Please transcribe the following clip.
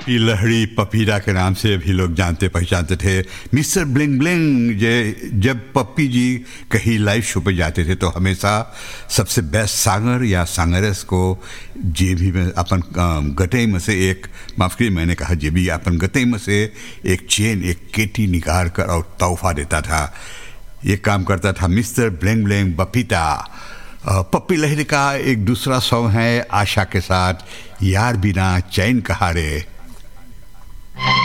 पप्पी लहड़ी पपीरा के नाम से भी लोग जानते पहचानते थे। मिस्टर ब्लिंग ब्लिंग जब पप्पी जी कहीं लाइव शो पे जाते थे तो हमेशा सबसे बेस्ट सांगर या सांगरेस को जे भी में अपन गते में से एक, माफ करिए मैंने कहा जे भी, अपन गते में से एक चेन, एक केटी निकाल कर और तोहफा देता था। ये काम करता था मिस्टर ब्लिंग ब्लिंग बपीता। पप्पी लहरी का एक दूसरा सॉन्ग है आशा के साथ, यार बिना चैन कहा रे।